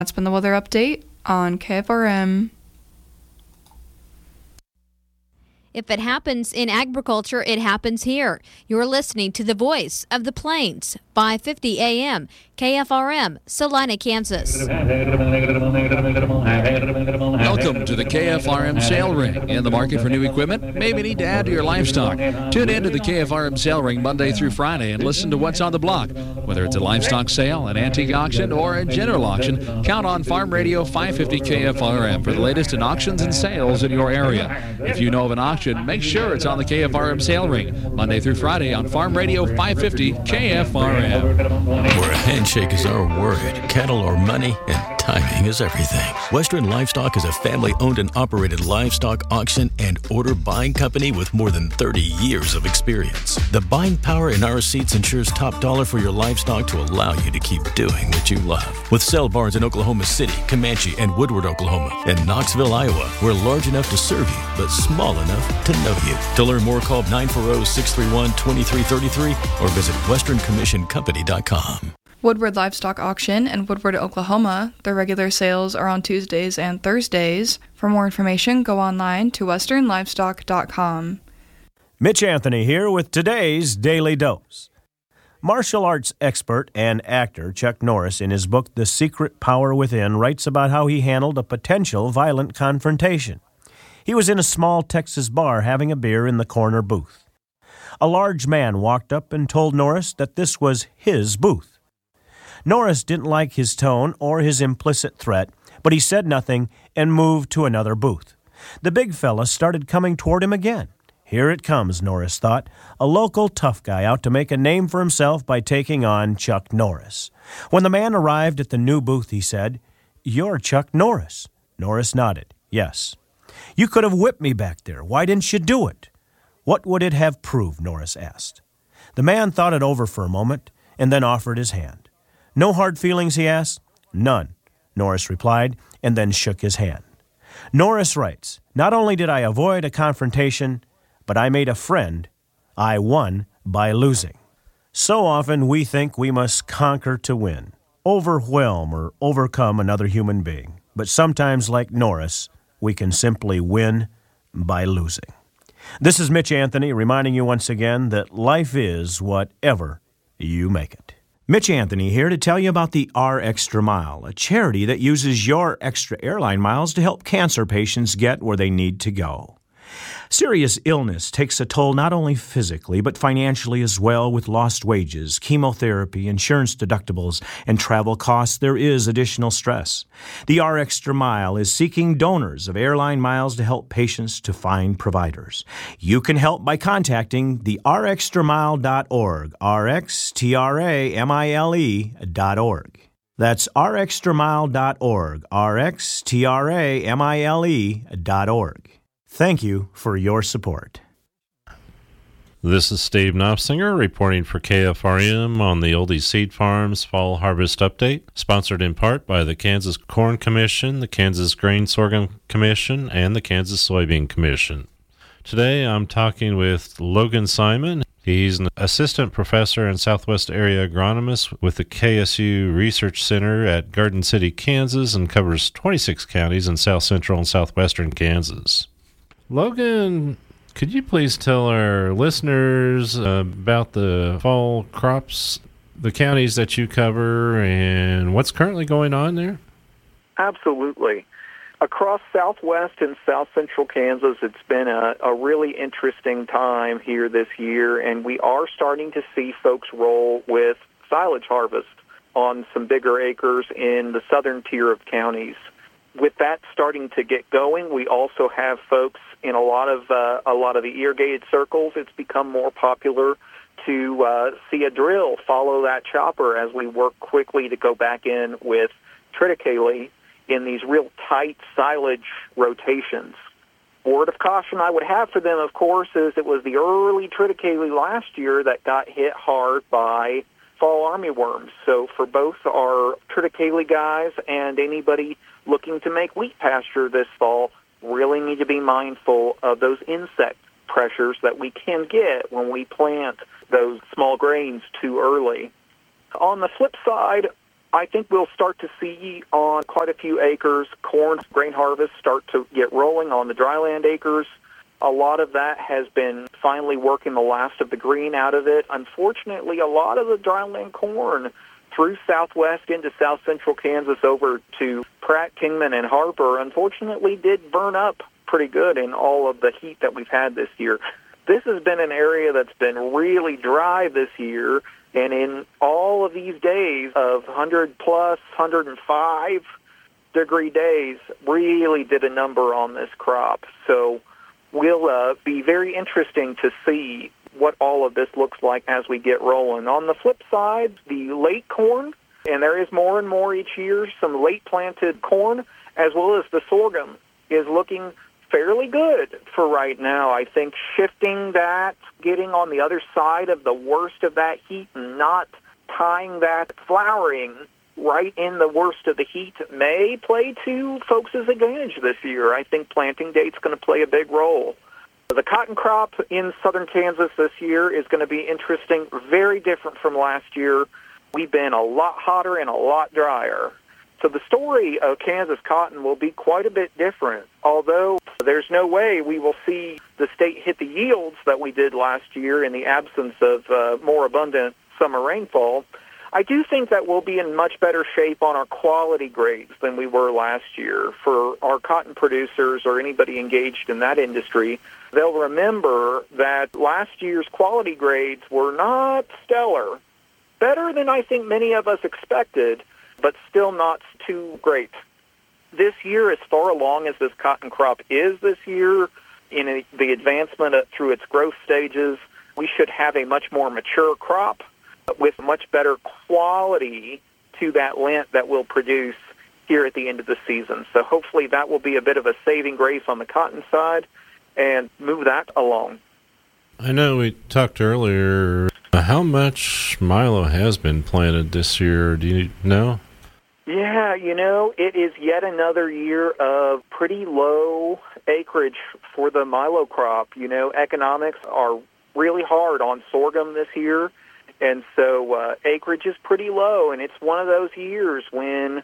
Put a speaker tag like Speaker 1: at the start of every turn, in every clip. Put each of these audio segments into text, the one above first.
Speaker 1: That's been the weather update on KFRM.
Speaker 2: If it happens in agriculture, it happens here. You're listening to the voice of the Plains, 550 AM, KFRM, Salina, Kansas.
Speaker 3: Welcome to the KFRM Sale Ring. In the market for new equipment? Maybe need to add to your livestock. Tune in to the KFRM Sale Ring Monday through Friday and listen to what's on the block. Whether it's a livestock sale, an antique auction, or a general auction, count on Farm Radio 550 KFRM for the latest in auctions and sales in your area. If you know of an auction, make sure it's on the KFRM Sale Ring, Monday through Friday on Farm Radio 550 KFRM.
Speaker 4: Where a handshake is our word, cattle are money, and timing is everything. Western Livestock is a family-owned and operated livestock auction and order buying company with more than 30 years of experience. The buying power in our seats ensures top dollar for your livestock to allow you to keep doing what you love. With sale barns in Oklahoma City, Comanche, and Woodward, Oklahoma, and Knoxville, Iowa, we're large enough to serve you, but small enough to know you. To learn more, call 940-631-2333 or visit westerncommissioncompany.com.
Speaker 1: Woodward Livestock Auction in Woodward, Oklahoma. Their regular sales are on Tuesdays and Thursdays. For more information, go online to westernlivestock.com.
Speaker 5: Mitch Anthony here with today's Daily Dose. Martial arts expert and actor Chuck Norris, in his book The Secret Power Within, writes about how he handled a potential violent confrontation. He was in a small Texas bar having a beer in the corner booth. A large man walked up and told Norris that this was his booth. Norris didn't like his tone or his implicit threat, but he said nothing and moved to another booth. The big fella started coming toward him again. Here it comes, Norris thought, a local tough guy out to make a name for himself by taking on Chuck Norris. When the man arrived at the new booth, he said, "You're Chuck Norris." Norris nodded. "Yes." "You could have whipped me back there. Why didn't you do it?" "What would it have proved?" Norris asked. The man thought it over for a moment and then offered his hand. "No hard feelings?" he asked. "None," Norris replied, and then shook his hand. Norris writes, "Not only did I avoid a confrontation, but I made a friend. I won by losing." So often we think we must conquer to win, overwhelm or overcome another human being. But sometimes, like Norris, we can simply win by losing. This is Mitch Anthony reminding you once again that life is whatever you make it. Mitch Anthony here to tell you about the R Extra Mile, a charity that uses your extra airline miles to help cancer patients get where they need to go. Serious illness takes a toll not only physically, but financially as well. With lost wages, chemotherapy, insurance deductibles, and travel costs, there is additional stress. The R Extra Mile is seeking donors of airline miles to help patients to find providers. You can help by contacting the rxtramile.org, rxtramile.org. That's rxtramile.org, rxtramile.org. Thank you for your support.
Speaker 6: This is Steve Knopfsinger reporting for KFRM on the Oldie Seed Farms Fall Harvest Update, sponsored in part by the Kansas Corn Commission, the Kansas Grain Sorghum Commission, and the Kansas Soybean Commission. Today I'm talking with Logan Simon. He's an assistant professor and Southwest area agronomist with the KSU Research Center at Garden City, Kansas, and covers 26 counties in south central and southwestern Kansas. Logan, could you please tell our listeners about the fall crops, the counties that you cover, and what's currently going on there?
Speaker 7: Absolutely. Across southwest and south central Kansas, it's been a really interesting time here this year, and we are starting to see folks roll with silage harvest on some bigger acres in the southern tier of counties. With that starting to get going, we also have folks in a lot of the irrigated circles. It's become more popular to see a drill follow that chopper as we work quickly to go back in with triticale in these real tight silage rotations. Word of caution I would have for them, of course, is it was the early triticale last year that got hit hard by fall armyworms. So for both our triticale guys and anybody looking to make wheat pasture this fall, really need to be mindful of those insect pressures that we can get when we plant those small grains too early. On the flip side, I think we'll start to see on quite a few acres corn grain harvest start to get rolling on the dryland acres. A lot of that has been finally working the last of the green out of it. Unfortunately, a lot of the dryland corn through southwest into south central Kansas over to Pratt, Kingman, and Harper, unfortunately did burn up pretty good in all of the heat that we've had this year. This has been an area that's been really dry this year, and in all of these days of 100-plus, 105-degree days, really did a number on this crop. So will be very interesting to see what all of this looks like as we get rolling. On the flip side, the late corn, and there is more and more each year, some late planted corn, as well as the sorghum, is looking fairly good for right now. I think shifting that, getting on the other side of the worst of that heat and not tying that flowering right in the worst of the heat may play to folks' advantage this year. I think planting date's going to play a big role. The cotton crop in southern Kansas this year is going to be interesting, very different from last year. We've been a lot hotter and a lot drier. So the story of Kansas cotton will be quite a bit different, although there's no way we will see the state hit the yields that we did last year in the absence of more abundant summer rainfall. I do think that we'll be in much better shape on our quality grades than we were last year. For our cotton producers or anybody engaged in that industry, they'll remember that last year's quality grades were not stellar. Better than I think many of us expected, but still not too great. This year, as far along as this cotton crop is this year, in the advancement through its growth stages, we should have a much more mature crop with much better quality to that lint that we'll produce here at the end of the season. So hopefully that will be a bit of a saving grace on the cotton side and move that along.
Speaker 6: I know we talked earlier, how much milo has been planted this year? Do you know?
Speaker 7: Yeah, it is yet another year of pretty low acreage for the milo crop. Economics are really hard on sorghum this year, and so acreage is pretty low, and it's one of those years when,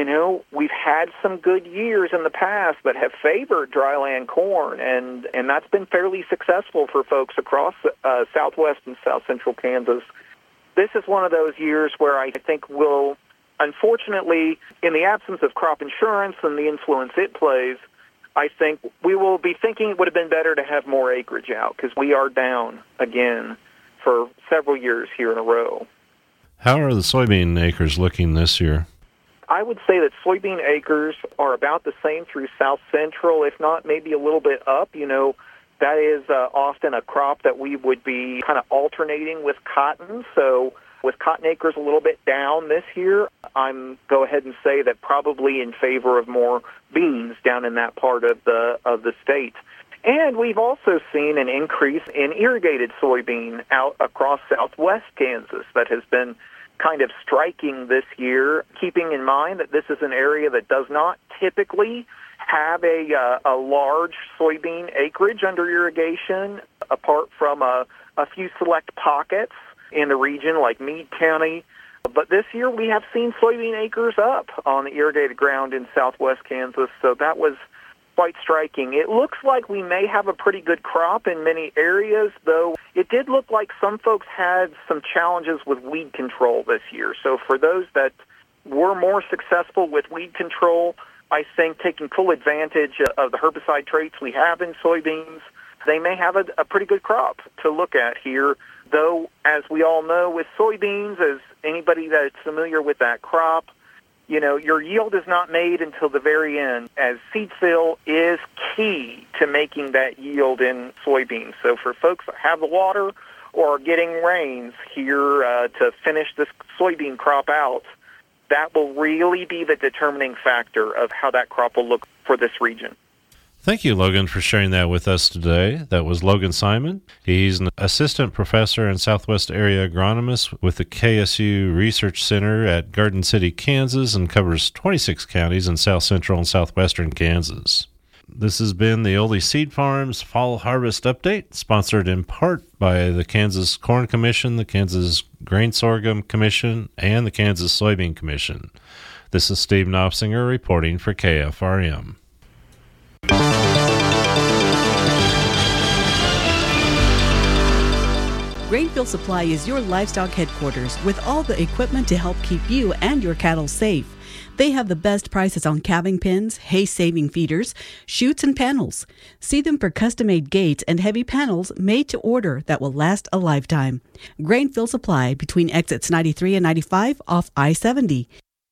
Speaker 7: we've had some good years in the past that have favored dryland corn, and that's been fairly successful for folks across southwest and south central Kansas. This is one of those years where I think we'll, unfortunately, in the absence of crop insurance and the influence it plays, I think we will be thinking it would have been better to have more acreage out because we are down again for several years here in a row.
Speaker 6: How are the soybean acres looking this year?
Speaker 7: I would say that soybean acres are about the same through south central, if not maybe a little bit up. That is often a crop that we would be kind of alternating with cotton. So with cotton acres a little bit down this year, I'm go ahead and say that probably in favor of more beans down in that part of the state. And we've also seen an increase in irrigated soybean out across southwest Kansas that has been kind of striking this year, keeping in mind that this is an area that does not typically have a large soybean acreage under irrigation, apart from a few select pockets in the region like Meade County. But this year we have seen soybean acres up on the irrigated ground in southwest Kansas, so that was quite striking. It looks like we may have a pretty good crop in many areas, though it did look like some folks had some challenges with weed control this year. So for those that were more successful with weed control, I think taking full advantage of the herbicide traits we have in soybeans, they may have a pretty good crop to look at here. Though, as we all know with soybeans, as anybody that's familiar with that crop, your yield is not made until the very end, as seed fill is key to making that yield in soybeans. So for folks that have the water or are getting rains here to finish this soybean crop out, that will really be the determining factor of how that crop will look for this region.
Speaker 6: Thank you, Logan, for sharing that with us today. That was Logan Simon. He's an assistant professor and Southwest area agronomist with the KSU Research Center at Garden City, Kansas, and covers 26 counties in south central and southwestern Kansas. This has been the Oldie Seed Farms Fall Harvest Update, sponsored in part by the Kansas Corn Commission, the Kansas Grain Sorghum Commission, and the Kansas Soybean Commission. This is Steve Knopfsinger reporting for KFRM.
Speaker 8: Grainfield Supply is your livestock headquarters with all the equipment to help keep you and your cattle safe. They have the best prices on calving pens, hay-saving feeders, chutes, and panels. See them for custom-made gates and heavy panels made to order that will last a lifetime. Grainfield Supply between exits 93 and 95 off I-70.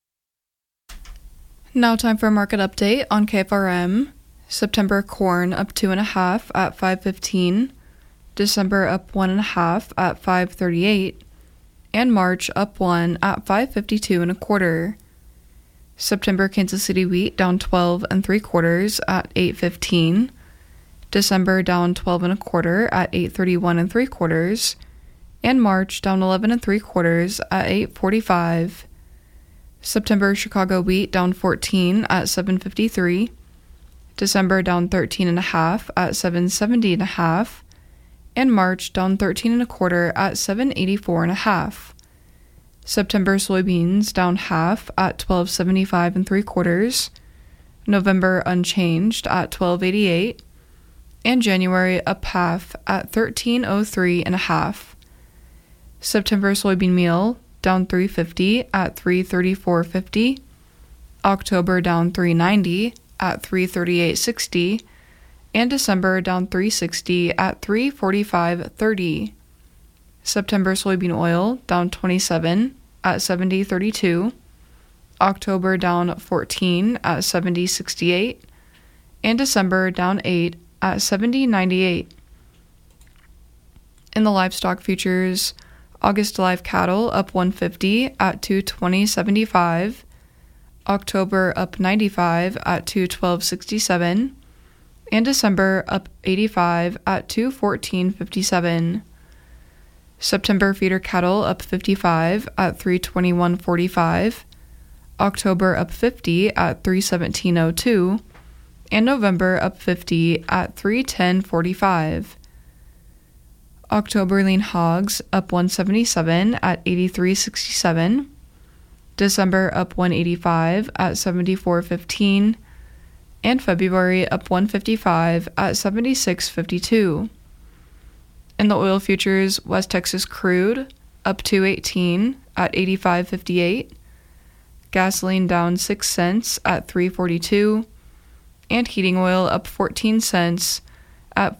Speaker 1: Now time for a market update on KFRM. September corn up 2.5 at $5.15. December up 1.5 at $5.38. And March up 1 at $5.52 1/4. September Kansas City wheat down 12 3/4 at $8.15. December down 12 1/4 at $8.31 3/4. And March down 11 3/4 at $8.45. September Chicago wheat down 14 at $7.53. December down 13.5 at $7.70 1/2. And March down 13 1/4 at $7.84 1/2. September soybeans down 1/2 at $12.75 3/4. November unchanged at $12.88. And January up 1/2 at $13.03 1/2. September soybean meal down $3.50 at $3.34.50. October down $3.90 at $3.38.60. And December down $3.60 at $3.45.30. September soybean oil down 27 at $70.32. October down 14 at $70.68. And December down 8 at $70.98. In the livestock futures, August live cattle up 150 at $220.75. October up 95 at $212.67. And December up 85 at $214.57. September feeder cattle up 55 at $321.45. October up 50 at $317.02. And November up 50 at $310.45. October lean hogs up 177 at $83.67. December up 185 at $74.15. And February up 155 at $76.52. In the oil futures, West Texas crude up 218 at $85.58. Gasoline down 6 cents at $3.42. And heating oil up 14 cents at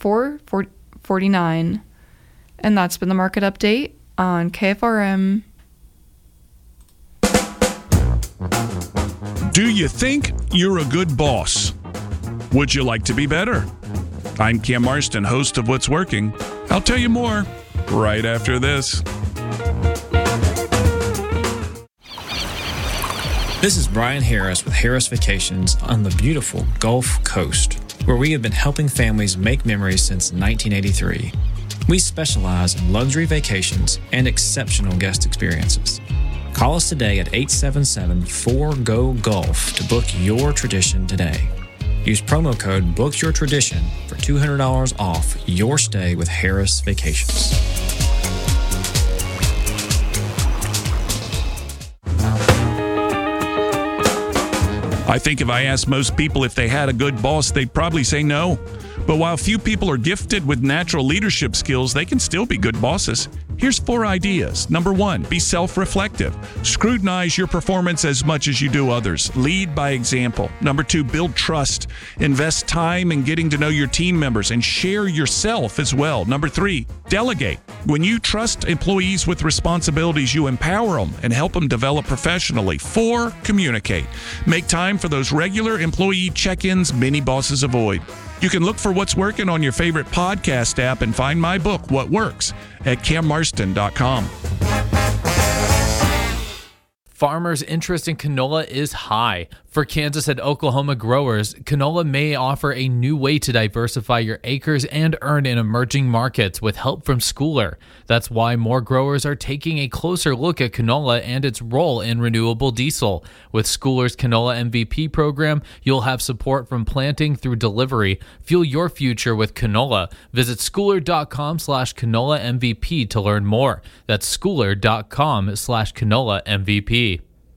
Speaker 1: $4.49. And that's been the market update on KFRM.
Speaker 9: Do you think you're a good boss? Would you like to be better? I'm Cam Marston, host of What's Working. I'll tell you more right after this.
Speaker 10: This is Brian Harris with Harris Vacations on the beautiful Gulf Coast, where we have been helping families make memories since 1983. We specialize in luxury vacations and exceptional guest experiences. Call us today at 877-4GO-GULF to book your tradition today. Use promo code BOOKYOURTRADITION for $200 off your stay with Harris Vacations.
Speaker 9: I think if I asked most people if they had a good boss, they'd probably say no. But while few people are gifted with natural leadership skills, they can still be good bosses. Here's 4 ideas. Number 1, be self-reflective. Scrutinize your performance as much as you do others. Lead by example. Number 2, build trust. Invest time in getting to know your team members and share yourself as well. Number 3, delegate. When you trust employees with responsibilities, you empower them and help them develop professionally. 4, communicate. Make time for those regular employee check-ins many bosses avoid. You can look for What's Working on your favorite podcast app and find my book, What Works, at cammarston.com.
Speaker 11: Farmers' interest in canola is high. For Kansas and Oklahoma growers, canola may offer a new way to diversify your acres and earn in emerging markets with help from Schooler. That's why more growers are taking a closer look at canola and its role in renewable diesel. With Schooler's Canola MVP program, you'll have support from planting through delivery. Fuel your future with canola. Visit schooler.com/canola MVP to learn more. That's schooler.com/canola MVP.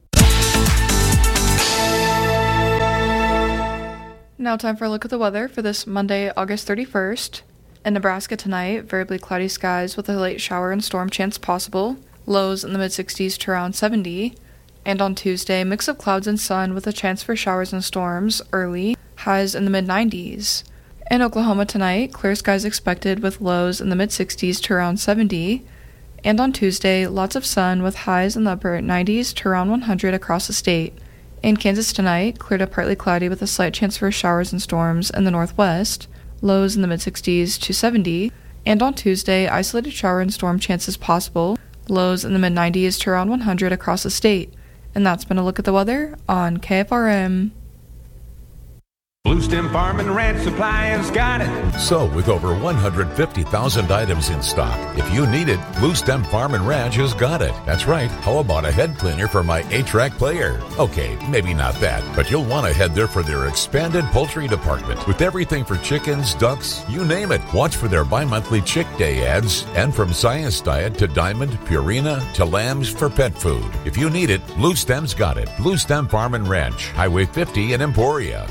Speaker 1: Now time for a look at the weather for this Monday, August 31st. In Nebraska tonight, variably cloudy skies with a late shower and storm chance possible. Lows in the mid-60s to around 70. And on Tuesday, mix of clouds and sun with a chance for showers and storms early. Highs in the mid-90s. In Oklahoma tonight, clear skies expected with lows in the mid-60s to around 70. And on Tuesday, lots of sun with highs in the upper 90s to around 100 across the state. In Kansas tonight, clear to partly cloudy with a slight chance for showers and storms in the northwest, lows in the mid-60s to 70, and on Tuesday, isolated shower and storm chances possible, lows in the mid-90s to around 100 across the state. And that's been a look at the weather on KFRM.
Speaker 12: Blue Stem Farm and Ranch Supply has got it.
Speaker 13: So, with over 150,000 items in stock, if you need it, Blue Stem Farm and Ranch has got it. That's right. How about a head cleaner for my 8-track player? Okay, maybe not that, but you'll want to head there for their expanded poultry department with everything for chickens, ducks, you name it. Watch for their bi-monthly Chick Day ads and from Science Diet to Diamond, Purina to lambs for pet food. If you need it, Blue Stem's got it. Blue Stem Farm and Ranch, Highway 50 in Emporia.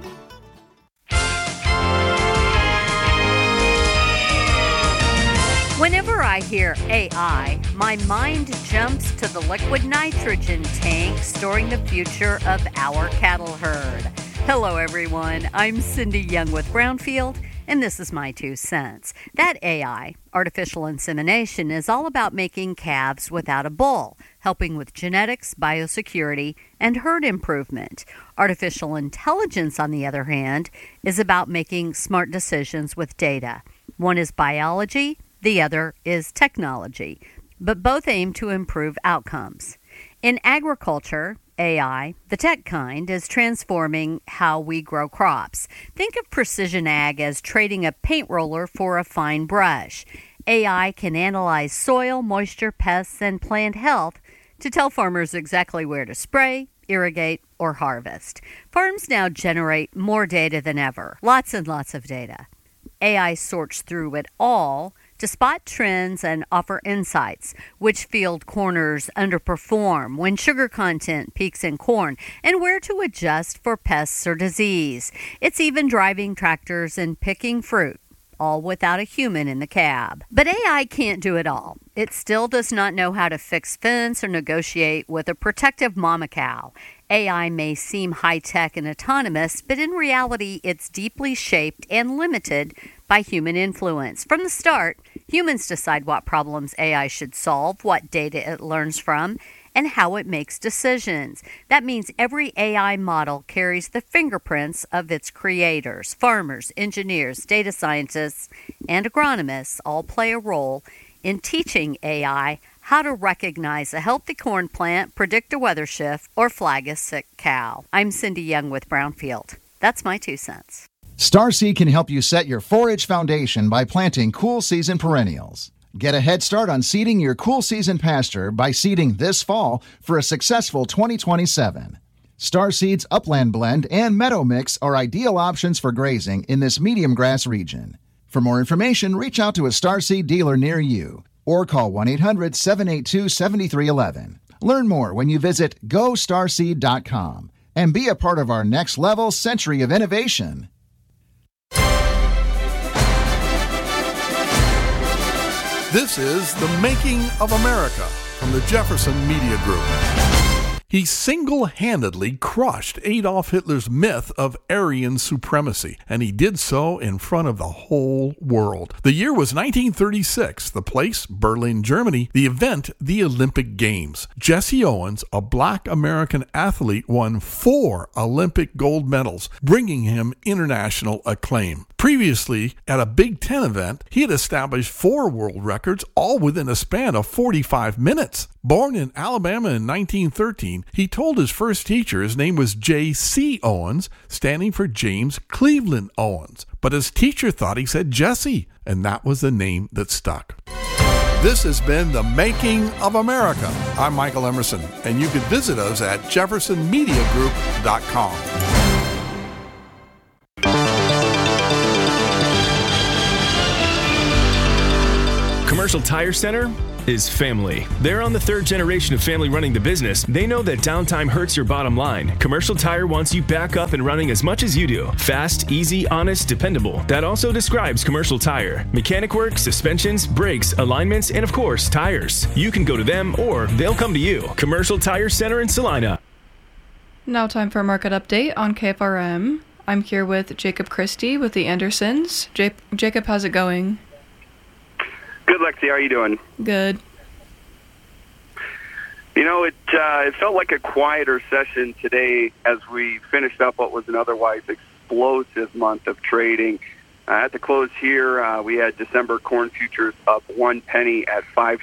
Speaker 14: Whenever I hear AI, my mind jumps to the liquid nitrogen tank storing the future of our cattle herd. Hello, everyone. I'm Cindy Young with Brownfield, and this is my 2 cents. That AI, artificial insemination, is all about making calves without a bull, helping with genetics, biosecurity, and herd improvement. Artificial intelligence, on the other hand, is about making smart decisions with data. One is biology, the other is technology, but both aim to improve outcomes. In agriculture, AI, the tech kind, is transforming how we grow crops. Think of precision ag as trading a paint roller for a fine brush. AI can analyze soil, moisture, pests, and plant health to tell farmers exactly where to spray, irrigate, or harvest. Farms now generate more data than ever, lots and lots of data. AI sorts through it all to spot trends and offer insights, which field corners underperform, when sugar content peaks in corn, and where to adjust for pests or disease. It's even driving tractors and picking fruit, all without a human in the cab. But AI can't do it all. It still does not know how to fix fence or negotiate with a protective mama cow. AI may seem high-tech and autonomous, but in reality, it's deeply shaped and limited by human influence. From the start, humans decide what problems AI should solve, what data it learns from, and how it makes decisions. That means every AI model carries the fingerprints of its creators. Farmers, engineers, data scientists, and agronomists all play a role in teaching AI how to recognize a healthy corn plant, predict a weather shift, or flag a sick cow. I'm Cindy Young with Brownfield. That's my 2 cents.
Speaker 15: Starseed can help you set your forage foundation by planting cool season perennials. Get a head start on seeding your cool season pasture by seeding this fall for a successful 2027. Starseed's Upland Blend and Meadow Mix are ideal options for grazing in this medium grass region. For more information, reach out to a Starseed dealer near you or call 1-800-782-7311. Learn more when you visit GoStarseed.com and be a part of our next level century of innovation.
Speaker 16: This is The Making of America from the Jefferson Media Group. He single-handedly crushed Adolf Hitler's myth of Aryan supremacy, and he did so in front of the whole world. The year was 1936, the place, Berlin, Germany, the event, the Olympic Games. Jesse Owens, a black American athlete, won 4 Olympic gold medals, bringing him international acclaim. Previously, at a Big Ten event, he had established 4 world records, all within a span of 45 minutes. Born in Alabama in 1913, he told his first teacher his name was J.C. Owens, standing for James Cleveland Owens. But his teacher thought he said Jesse, and that was the name that stuck. This has been The Making of America. I'm Michael Emerson, and you can visit us at jeffersonmediagroup.com.
Speaker 17: Commercial Tire Center is family. They're on the 3rd generation of family running the business. They know that downtime hurts your bottom line. Commercial Tire wants you back up and running as much as you do. Fast, easy, honest, dependable. That also describes Commercial Tire. Mechanic work, suspensions, brakes, alignments, and of course, tires. You can go to them or they'll come to you. Commercial Tire Center in Salina.
Speaker 1: Now time for a market update on KFRM. I'm here with Jacob Christie with the Andersons. Jacob, how's it going?
Speaker 18: Good, Lexi. How are you doing?
Speaker 1: Good.
Speaker 18: You know, it felt like a quieter session today as we finished up what was an otherwise explosive month of trading. At the close here, we had December corn futures up 1 penny at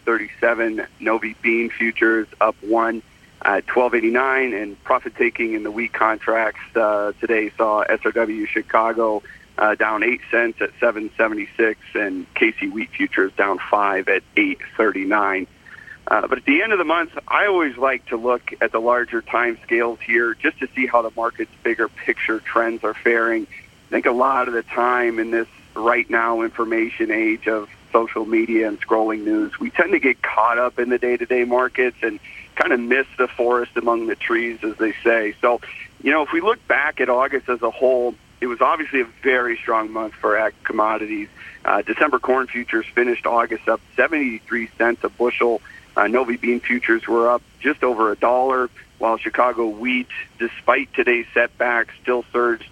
Speaker 18: $5.37. Novi bean futures up 1 at $12.89, and profit taking in the wheat contracts today saw SRW Chicago down 8 cents at $7.76, and KC wheat futures down 5 at $8.39. But at the end of the month, I always like to look at the larger time scales here just to see how the market's bigger picture trends are faring. I think a lot of the time in this right now information age of social media and scrolling news, we tend to get caught up in the day-to-day markets and kind of miss the forest among the trees, as they say. So, you know, if we look back at August as a whole, it was obviously a very strong month for ag commodities. December corn futures finished August up 73 cents a bushel. Novi bean futures were up just over $1, while Chicago wheat, despite today's setbacks, still surged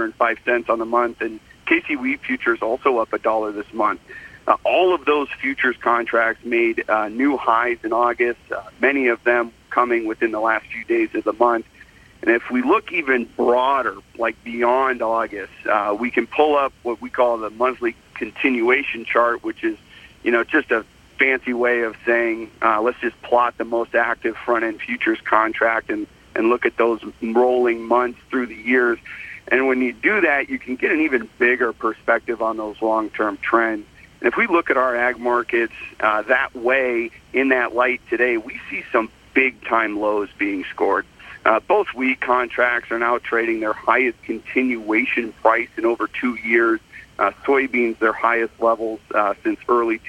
Speaker 18: $1.05 on the month, and KC wheat futures also up $1 this month. All of those futures contracts made new highs in August, many of them coming within the last few days of the month. And if we look even broader, like beyond August, we can pull up what we call the monthly continuation chart, which is, you know, just a fancy way of saying, let's just plot the most active front-end futures contract and look at those rolling months through the years. And when you do that, you can get an even bigger perspective on those long-term trends. And if we look at our ag markets that way, in that light today, we see some big-time lows being scored. Both wheat contracts are now trading their highest continuation price in over 2 years. Soybeans, their highest levels since early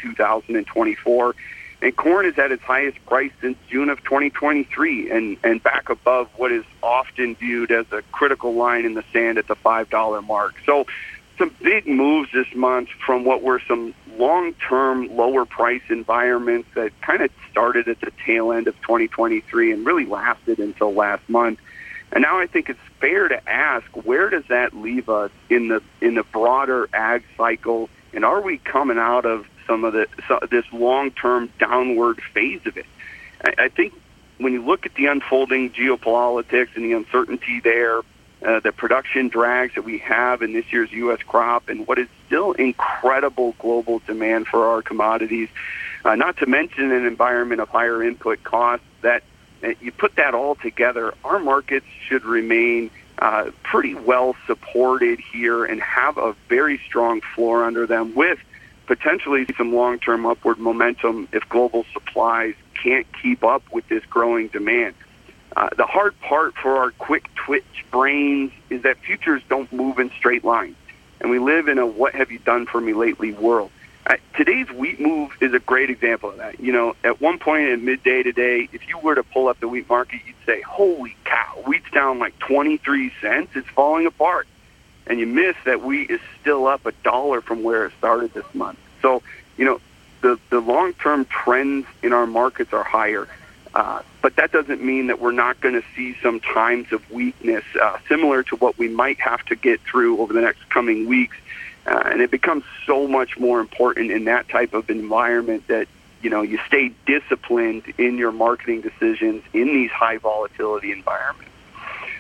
Speaker 18: 2024. And corn is at its highest price since June of 2023 and back above what is often viewed as a critical line in the sand at the $5 mark. So some big moves this month from what were some long-term lower price environments that kind of started at the tail end of 2023 and really lasted until last month. And now I think it's fair to ask, where does that leave us in the broader ag cycle? And are we coming out of this long-term downward phase of it? I think when you look at the unfolding geopolitics and the uncertainty there, the production drags that we have in this year's U.S. crop, and what is still incredible global demand for our commodities, not to mention an environment of higher input costs, that you put that all together, our markets should remain pretty well supported here and have a very strong floor under them, with potentially some long-term upward momentum if global supplies can't keep up with this growing demand. The hard part for our quick twitch brains is that futures don't move in straight lines, and we live in a what have you done for me lately world. Today's wheat move is a great example of that. You know, at one point at midday today, if you were to pull up the wheat market, you'd say, holy cow, wheat's down like 23 cents. It's falling apart. And you miss that wheat is still up $1 from where it started this month. So, you know, the long-term trends in our markets are higher. But that doesn't mean that we're not going to see some times of weakness, similar to what we might have to get through over the next coming weeks. And it becomes so much more important in that type of environment that, you know, you stay disciplined in your marketing decisions in these high volatility environments.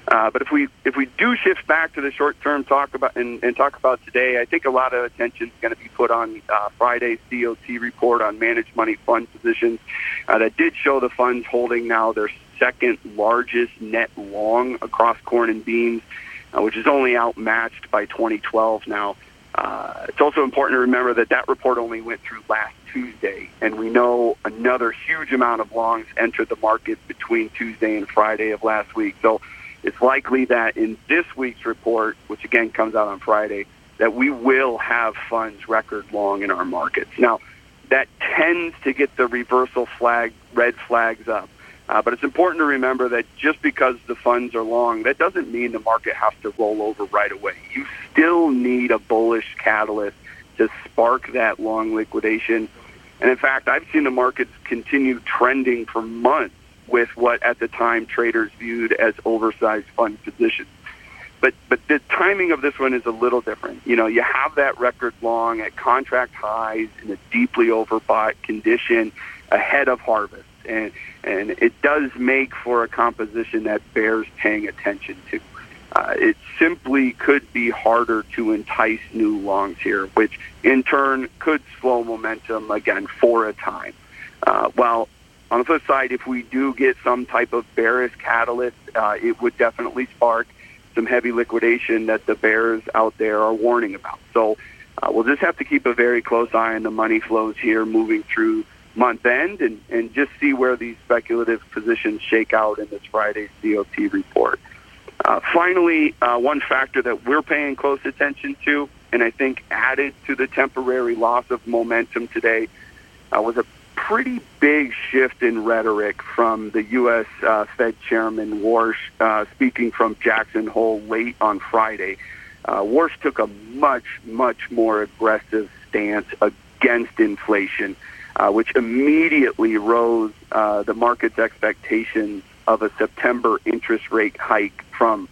Speaker 18: But if we do shift back to the short term talk about today, I think a lot of attention is going to be put on Friday's COT report on managed money fund positions that did show the funds holding now their second largest net long across corn and beans, which is only outmatched by 2012 now. It's also important to remember that report only went through last Tuesday, and we know another huge amount of longs entered the market between Tuesday and Friday of last week. So it's likely that in this week's report, which again comes out on Friday, that we will have funds record long in our markets. Now, that tends to get the reversal red flags up. But it's important to remember that just because the funds are long, that doesn't mean the market has to roll over right away. You still need a bullish catalyst to spark that long liquidation. And in fact, I've seen the markets continue trending for months with what at the time traders viewed as oversized fund positions. But the timing of this one is a little different. You have that record long at contract highs in a deeply overbought condition ahead of harvest. And it does make for a composition that bears paying attention to. It simply could be harder to entice new longs here, which in turn could slow momentum again for a time. While on the flip side, if we do get some type of bearish catalyst, it would definitely spark some heavy liquidation that the bears out there are warning about. So we'll just have to keep a very close eye on the money flows here moving through month end and just see where these speculative positions shake out in this Friday's COT report. Finally, one factor that we're paying close attention to, and I think added to the temporary loss of momentum today, was a pretty big shift in rhetoric from the U.S. Fed Chairman Warsh speaking from Jackson Hole late on Friday. Warsh took a much, much more aggressive stance against inflation, which immediately rose the market's expectations of a September interest rate hike from,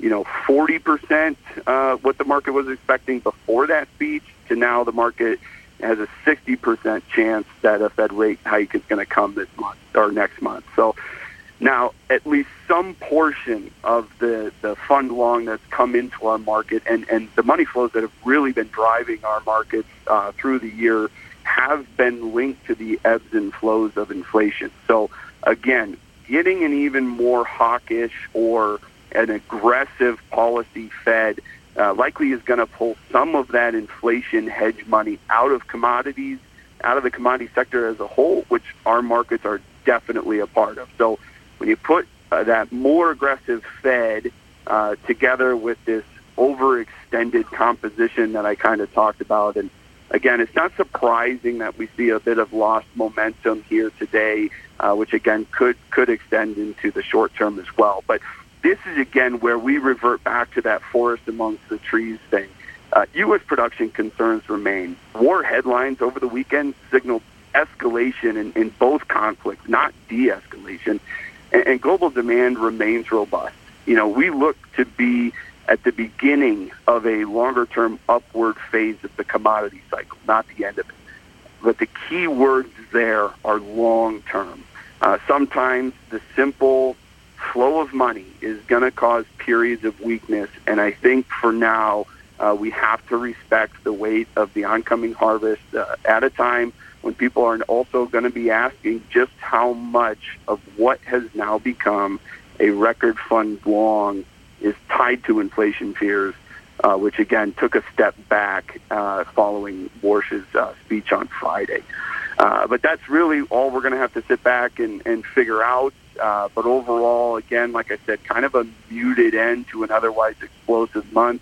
Speaker 18: 40%, what the market was expecting before that speech, to now the market has a 60% chance that a Fed rate hike is going to come this month or next month. So now at least some portion of the fund long that's come into our market and the money flows that have really been driving our markets through the year have been linked to the ebbs and flows of inflation. So again, getting an even more hawkish or an aggressive policy Fed likely is going to pull some of that inflation hedge money out of commodities, out of the commodity sector as a whole, which our markets are definitely a part of. So when you put that more aggressive Fed together with this overextended composition that I kind of talked about, and again, it's not surprising that we see a bit of lost momentum here today, which again could extend into the short term as well. But this is again where we revert back to that forest amongst the trees thing. U.S. production concerns remain. War headlines over the weekend signaled escalation in both conflicts, not de-escalation, and global demand remains robust. We look to be at the beginning of a longer-term upward phase of the commodity cycle, not the end of it. But the key words there are long-term. Sometimes the simple flow of money is going to cause periods of weakness, and I think for now we have to respect the weight of the oncoming harvest at a time when people are also going to be asking just how much of what has now become a record fund long is tied to inflation fears, which again took a step back following Warsh's speech on Friday. But that's really all we're going to have to sit back and figure out. But overall, again, like I said, kind of a muted end to an otherwise explosive month.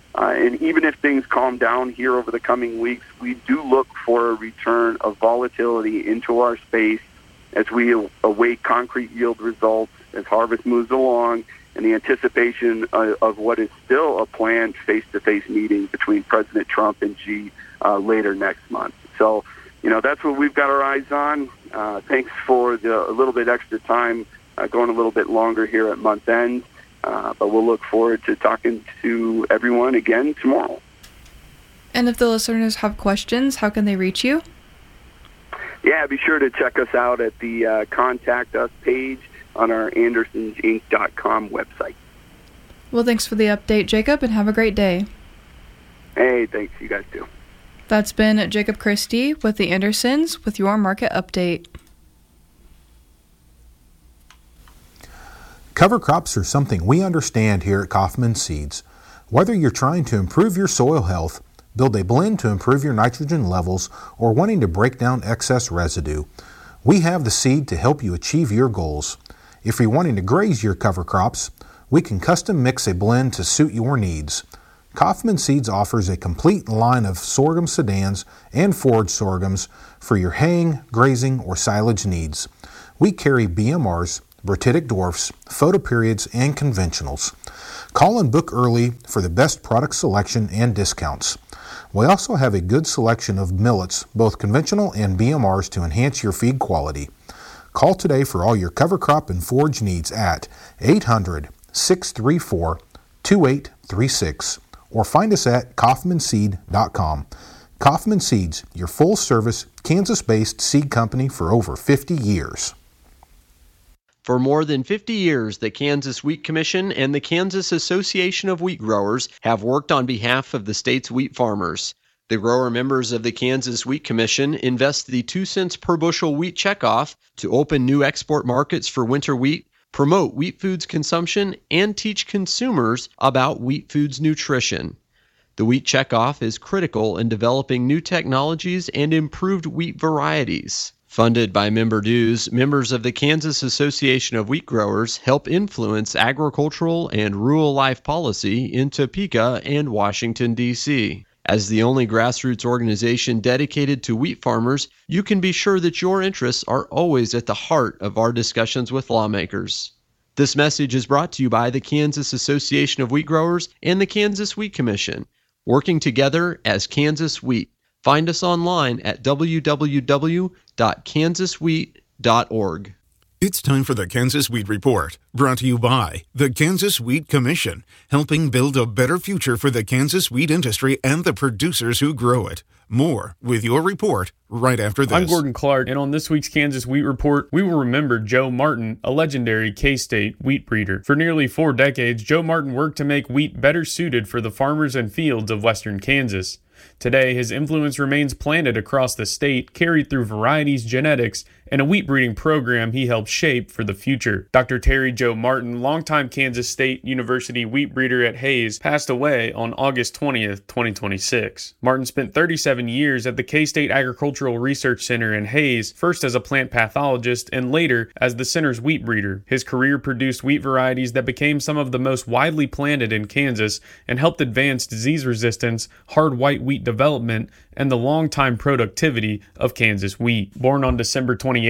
Speaker 18: And even if things calm down here over the coming weeks, we do look for a return of volatility into our space as we await concrete yield results, as harvest moves along, and the anticipation of what is still a planned face-to-face meeting between President Trump and Xi later next month. So, that's what we've got our eyes on. Thanks for a little bit extra time, going a little bit longer here at month end. But we'll look forward to talking to everyone again tomorrow.
Speaker 1: And if the listeners have questions, how can they reach you?
Speaker 18: Yeah, be sure to check us out at the Contact Us page on our AndersonsInc.com website.
Speaker 1: Well, thanks for the update, Jacob, and have a great day.
Speaker 18: Hey, thanks. You guys too.
Speaker 1: That's been Jacob Christie with the Andersons with your market update.
Speaker 19: Cover crops are something we understand here at Kaufman Seeds. Whether you're trying to improve your soil health, build a blend to improve your nitrogen levels, or wanting to break down excess residue, we have the seed to help you achieve your goals. If you're wanting to graze your cover crops, we can custom mix a blend to suit your needs. Kaufman Seeds offers a complete line of sorghum sedans and forage sorghums for your haying, grazing, or silage needs. We carry BMRs, Bratitic dwarfs, photoperiods, and conventionals. Call and book early for the best product selection and discounts. We also have a good selection of millets, both conventional and BMRs, to enhance your feed quality. Call today for all your cover crop and forage needs at 800-634-2836 or find us at kaufmanseed.com. Kaufman Seeds, your full-service, Kansas-based seed company for over 50 years.
Speaker 20: For more than 50 years, the Kansas Wheat Commission and the Kansas Association of Wheat Growers have worked on behalf of the state's wheat farmers. The grower members of the Kansas Wheat Commission invest the 2 cents per bushel wheat checkoff to open new export markets for winter wheat, promote wheat foods consumption, and teach consumers about wheat foods nutrition. The wheat checkoff is critical in developing new technologies and improved wheat varieties. Funded by member dues, members of the Kansas Association of Wheat Growers help influence agricultural and rural life policy in Topeka and Washington, D.C. As the only grassroots organization dedicated to wheat farmers, you can be sure that your interests are always at the heart of our discussions with lawmakers. This message is brought to you by the Kansas Association of Wheat Growers and the Kansas Wheat Commission, working together as Kansas Wheat. Find us online at www.kansaswheat.org.
Speaker 21: It's time for the Kansas Wheat Report, brought to you by the Kansas Wheat Commission, helping build a better future for the Kansas wheat industry and the producers who grow it. More with your report right after this.
Speaker 22: I'm Gordon Clark, and on this week's Kansas Wheat Report, we will remember Joe Martin, a legendary K-State wheat breeder. For nearly 4 decades, Joe Martin worked to make wheat better suited for the farmers and fields of western Kansas. Today, his influence remains planted across the state, carried through varieties, genetics, and a wheat breeding program he helped shape for the future. Dr. Terry Joe Martin, longtime Kansas State University wheat breeder at Hays, passed away on August 20th, 2026. Martin spent 37 years at the K-State Agricultural Research Center in Hays, first as a plant pathologist and later as the center's wheat breeder. His career produced wheat varieties that became some of the most widely planted in Kansas and helped advance disease resistance, hard white wheat development, and the long-time productivity of Kansas wheat. Born on December 28,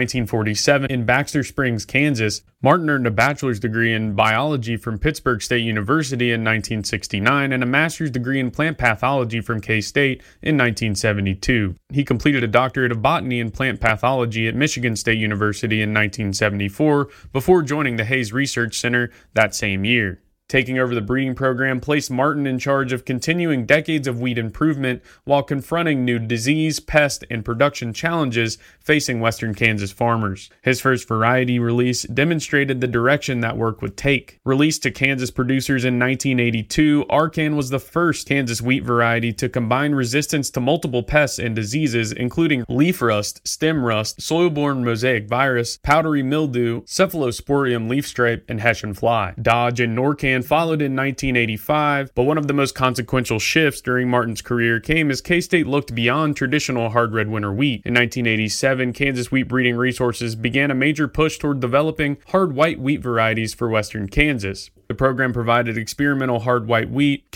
Speaker 22: 1947 in Baxter Springs, Kansas, Martin earned a bachelor's degree in biology from Pittsburgh State University in 1969 and a master's degree in plant pathology from K-State in 1972. He completed a doctorate of botany and plant pathology at Michigan State University in 1974 before joining the Hays Research Center that same year. Taking over the breeding program placed Martin in charge of continuing decades of wheat improvement while confronting new disease, pest, and production challenges facing western Kansas farmers. His first variety release demonstrated the direction that work would take. Released to Kansas producers in 1982, Arcan was the first Kansas wheat variety to combine resistance to multiple pests and diseases, including leaf rust, stem rust, soil-borne mosaic virus, powdery mildew, cephalosporium leaf stripe, and Hessian fly. Dodge and Norcan followed in 1985, but one of the most consequential shifts during Martin's career came as K-State looked beyond traditional hard red winter wheat. In 1987, Kansas Wheat Breeding Resources began a major push toward developing hard white wheat varieties for western Kansas. The program provided experimental hard white wheat,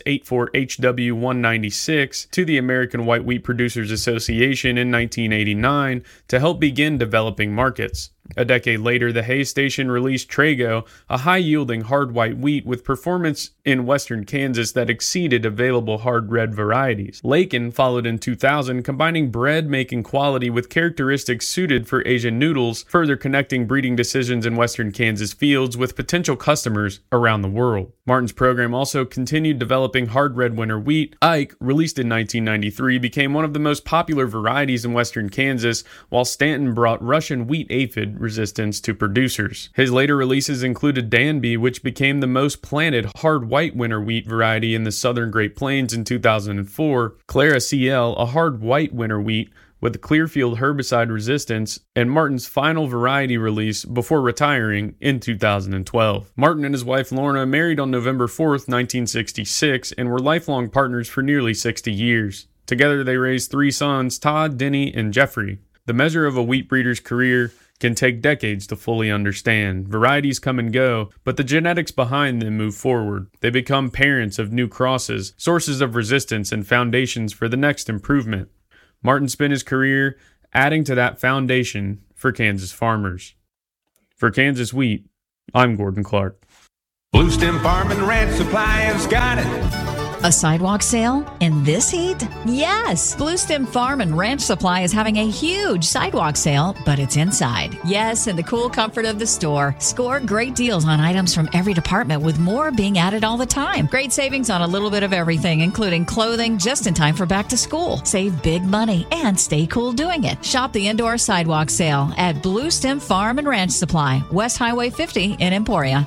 Speaker 22: KS84HW196, to the American White Wheat Producers Association in 1989 to help begin developing markets. A decade later, the Hays Station released Trago, a high-yielding hard white wheat with performance in western Kansas that exceeded available hard red varieties. Lakin followed in 2000, combining bread-making quality with characteristics suited for Asian noodles, further connecting breeding decisions in western Kansas fields with potential customers around the world. Martin's program also continued developing hard red winter wheat. Ike, released in 1993, became one of the most popular varieties in western Kansas, while Stanton brought Russian wheat aphid resistance to producers. His later releases included Danby, which became the most planted hard white winter wheat variety in the southern Great Plains in 2004, Clara CL, a hard white winter wheat with Clearfield herbicide resistance, and Martin's final variety release before retiring in 2012. Martin and his wife Lorna married on November 4th, 1966, and were lifelong partners for nearly 60 years. Together they raised 3 sons, Todd, Denny, and Jeffrey. The measure of a wheat breeder's career can take decades to fully understand. Varieties come and go, but the genetics behind them move forward. They become parents of new crosses, sources of resistance, and foundations for the next improvement. Martin spent his career adding to that foundation for Kansas farmers. For Kansas Wheat, I'm Gordon Clark.
Speaker 12: Blue Stem Farm and Ranch Supply has got it.
Speaker 2: A sidewalk sale in this heat? Yes! Blue Stem Farm and Ranch Supply is having a huge sidewalk sale, but it's inside. Yes, in the cool comfort of the store. Score great deals on items from every department, with more being added all the time. Great savings on a little bit of everything, including clothing just in time for back to school. Save big money and stay cool doing it. Shop the indoor sidewalk sale at Blue Stem Farm and Ranch Supply, West Highway 50 in Emporia.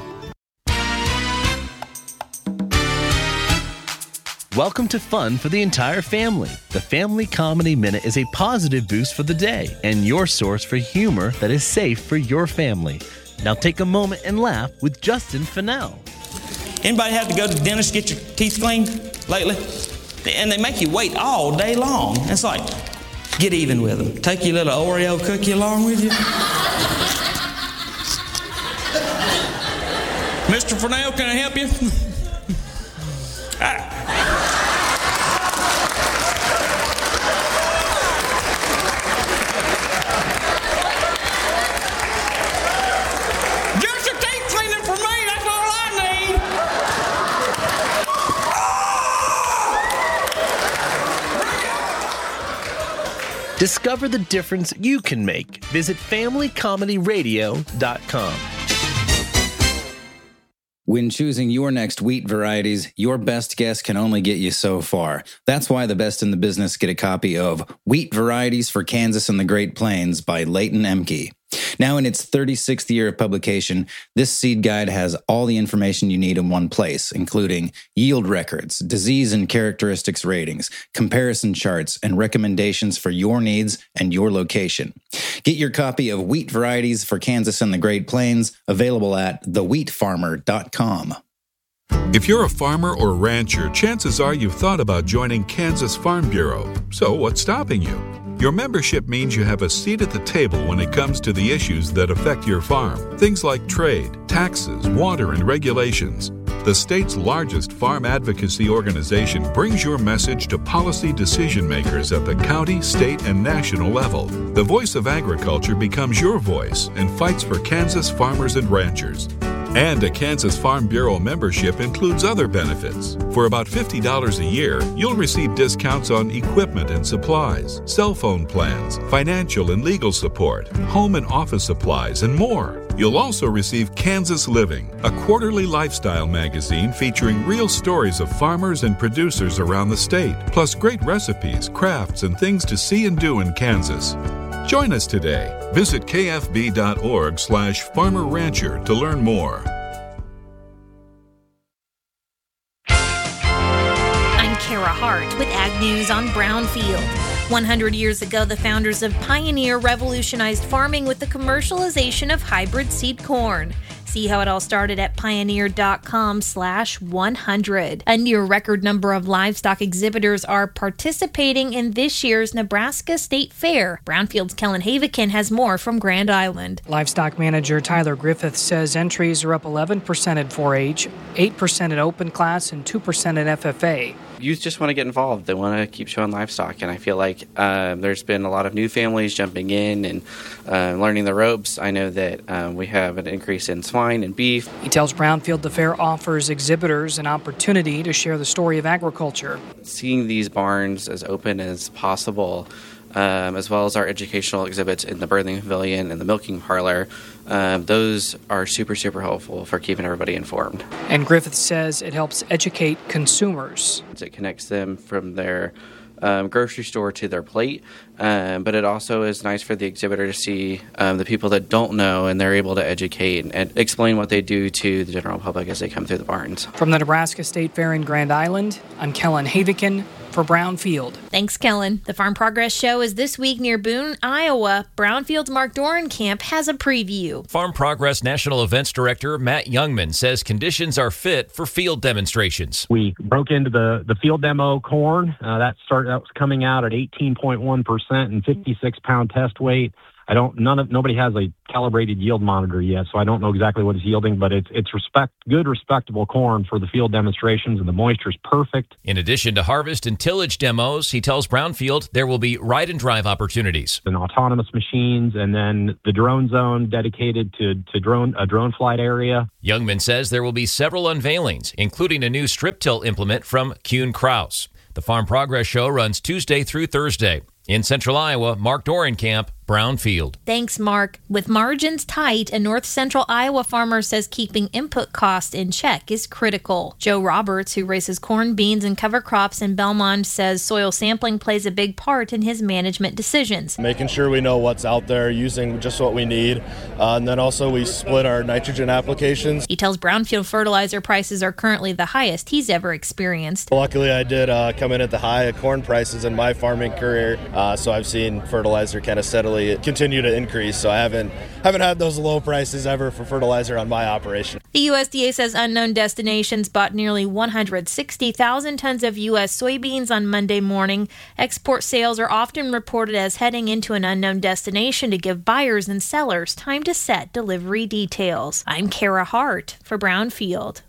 Speaker 3: Welcome to fun for the entire family. The Family Comedy Minute is a positive boost for the day and your source for humor that is safe for your family. Now take a moment and laugh with Justin Fennell.
Speaker 23: Anybody have to go to the dentist to get your teeth cleaned lately? And they make you wait all day long. It's like, get even with them. Take your little Oreo cookie along with you. Mr. Fennell, can I help you? Just your teeth cleaning for me, that's all I need.
Speaker 3: Discover the difference you can make. Visit FamilyComedyRadio.com.
Speaker 24: When choosing your next wheat varieties, your best guess can only get you so far. That's why the best in the business get a copy of Wheat Varieties for Kansas and the Great Plains by Leighton Emke. Now in its 36th year of publication, this seed guide has all the information you need in one place, including yield records, disease and characteristics ratings, comparison charts, and recommendations for your needs and your location. Get your copy of Wheat Varieties for Kansas and the Great Plains, available at thewheatfarmer.com.
Speaker 25: If you're a farmer or rancher, chances are you've thought about joining Kansas Farm Bureau. So what's stopping you? Your membership means you have a seat at the table when it comes to the issues that affect your farm. Things like trade, taxes, water, and regulations. The state's largest farm advocacy organization brings your message to policy decision makers at the county, state, and national level. The voice of agriculture becomes your voice and fights for Kansas farmers and ranchers. And a Kansas Farm Bureau membership includes other benefits. For about $50 a year, you'll receive discounts on equipment and supplies, cell phone plans, financial and legal support, home and office supplies, and more. You'll also receive Kansas Living, a quarterly lifestyle magazine featuring real stories of farmers and producers around the state, plus great recipes, crafts, and things to see and do in Kansas. Join us today. Visit kfb.org/farmerrancher to learn more.
Speaker 26: I'm Kara Hart with Ag News on Brownfield. 100 years ago, the founders of Pioneer revolutionized farming with the commercialization of hybrid seed corn. See how it all started at pioneer.com/100. A near record number of livestock exhibitors are participating in this year's Nebraska State Fair. Brownfield's Kellen Havikin has more from Grand Island.
Speaker 27: Livestock manager Tyler Griffith says entries are up 11% at 4-H, 8% at open class, and 2% at FFA.
Speaker 28: Youth just want to get involved. They want to keep showing livestock, and I feel like there's been a lot of new families jumping in and learning the ropes. I know that we have an increase in swine and beef.
Speaker 27: He tells Brownfield the fair offers exhibitors an opportunity to share the story of agriculture.
Speaker 28: Seeing these barns as open as possible as well as our educational exhibits in the birthing pavilion and the milking parlor. Those are super, super helpful for keeping everybody informed.
Speaker 27: And Griffith says it helps educate consumers.
Speaker 28: It connects them from their grocery store to their plate, but it also is nice for the exhibitor to see the people that don't know, and they're able to educate and explain what they do to the general public as they come through the barns.
Speaker 27: From the Nebraska State Fair in Grand Island, I'm Kellen Havikin for Brownfield.
Speaker 26: Thanks, Kellen. The Farm Progress Show is this week near Boone, Iowa. Brownfield's Mark Dorenkamp has a preview.
Speaker 4: Farm Progress National Events Director Matt Youngman says conditions are fit for field demonstrations.
Speaker 5: We broke into the field demo corn. That was coming out at 18.1% and 56-pound test weight. Nobody has a calibrated yield monitor yet, so I don't know exactly what it's yielding, but it's good, respectable corn for the field demonstrations, and the moisture's perfect.
Speaker 4: In addition to harvest and tillage demos, he tells Brownfield there will be ride and drive opportunities.
Speaker 5: And autonomous machines, and then the drone zone dedicated to a drone flight area.
Speaker 4: Youngman says there will be several unveilings, including a new strip till implement from Kuhn Krause. The Farm Progress Show runs Tuesday through Thursday. In Central Iowa, Mark Dorenkamp, Brownfield.
Speaker 26: Thanks, Mark. With margins tight, a north central Iowa farmer says keeping input costs in check is critical. Joe Roberts, who raises corn, beans, and cover crops in Belmont, says soil sampling plays a big part in his management decisions.
Speaker 6: Making sure we know what's out there, using just what we need, and then also we split our nitrogen applications.
Speaker 26: He tells Brownfield fertilizer prices are currently the highest he's ever experienced.
Speaker 6: Luckily, I did come in at the high of corn prices in my farming career, so I've seen fertilizer kind of steadily continue to increase, so I haven't had those low prices ever for fertilizer on my operation.
Speaker 26: The USDA says Unknown Destinations bought nearly 160,000 tons of U.S. soybeans on Monday morning. Export sales are often reported as heading into an unknown destination to give buyers and sellers time to set delivery details. I'm Kara Hart for Brownfield.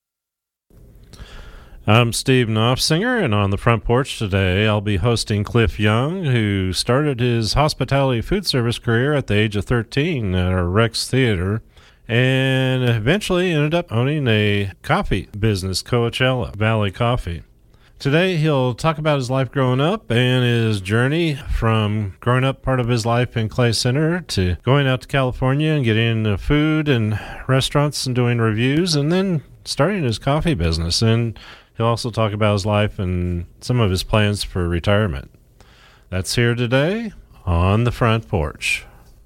Speaker 7: I'm Steve Knopfsinger, and on the front porch today, I'll be hosting Cliff Young, who started his hospitality food service career at the age of 13 at our Rex Theater, and eventually ended up owning a coffee business, Coachella Valley Coffee. Today, he'll talk about his life growing up and his journey from growing up part of his life in Clay Center to going out to California and getting into food and restaurants and doing reviews, and then starting his coffee business. And he'll also talk about his life and some of his plans for retirement. That's here today on the front porch.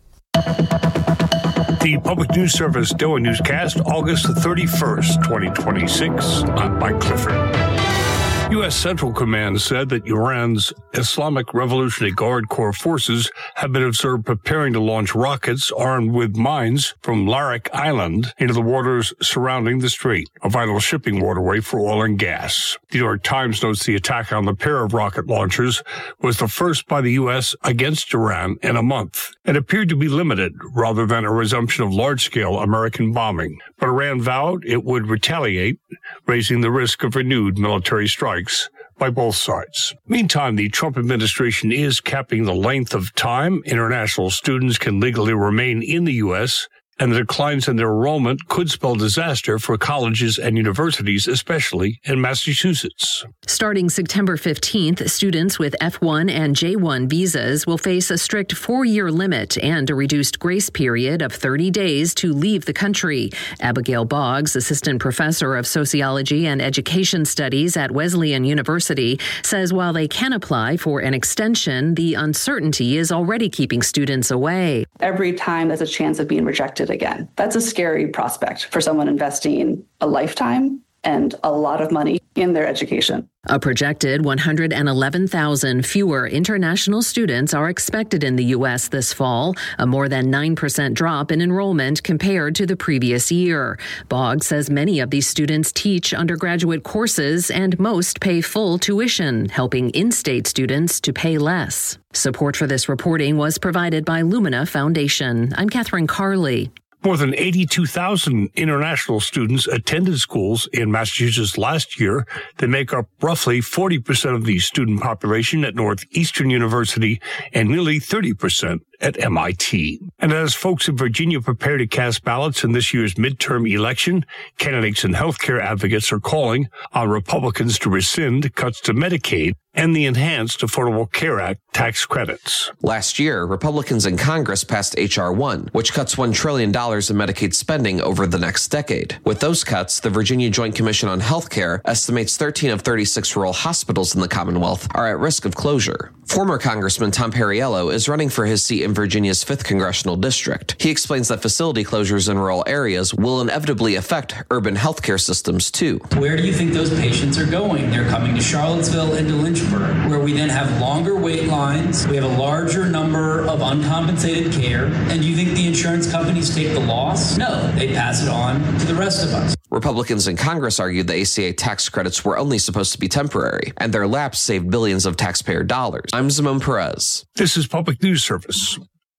Speaker 8: The Public News Service DOA Newscast, August 31st, 2026. I'm Mike Clifford. U.S. Central Command said that Iran's Islamic Revolutionary Guard Corps forces have been observed preparing to launch rockets armed with mines from Larak Island into the waters surrounding the strait, a vital shipping waterway for oil and gas. The New York Times notes the attack on the pair of rocket launchers was the first by the U.S. against Iran in a month and appeared to be limited rather than a resumption of large-scale American bombing. But Iran vowed it would retaliate, raising the risk of renewed military strikes by both sides. Meantime, the Trump administration is capping the length of time international students can legally remain in the U.S., and the declines in their enrollment could spell disaster for colleges and universities, especially in Massachusetts.
Speaker 9: Starting September 15th, students with F1 and J1 visas will face a strict 4-year limit and a reduced grace period of 30 days to leave the country. Abigail Boggs, assistant professor of sociology and education studies at Wesleyan University, says while they can apply for an extension, the uncertainty is already keeping students away.
Speaker 10: Every time there's a chance of being rejected again. That's a scary prospect for someone investing a lifetime and a lot of money in their education.
Speaker 9: A projected 111,000 fewer international students are expected in the U.S. this fall, a more than 9% drop in enrollment compared to the previous year. Boggs says many of these students teach undergraduate courses and most pay full tuition, helping in-state students to pay less. Support for this reporting was provided by Lumina Foundation. I'm Catherine Carley.
Speaker 8: More than 82,000 international students attended schools in Massachusetts last year. They make up roughly 40% of the student population at Northeastern University and nearly 30% at MIT. And as folks in Virginia prepare to cast ballots in this year's midterm election, candidates and healthcare advocates are calling on Republicans to rescind cuts to Medicaid and the enhanced Affordable Care Act tax credits.
Speaker 1: Last year, Republicans in Congress passed H.R. 1, which cuts $1 trillion in Medicaid spending over the next decade. With those cuts, the Virginia Joint Commission on Healthcare estimates 13 of 36 rural hospitals in the Commonwealth are at risk of closure. Former Congressman Tom Perriello is running for his seat in Virginia's 5th Congressional District. He explains that facility closures in rural areas will inevitably affect urban healthcare systems, too.
Speaker 11: Where do you think those patients are going? They're coming to Charlottesville and to Lynchburg, where we then have longer wait lines, we have a larger number of uncompensated care, and do you think the insurance companies take the loss? No, they pass it on to the rest of us.
Speaker 1: Republicans in Congress argued the ACA tax credits were only supposed to be temporary, and their lapse saved billions of taxpayer dollars. I'm Simone Perez.
Speaker 8: This is Public News Service.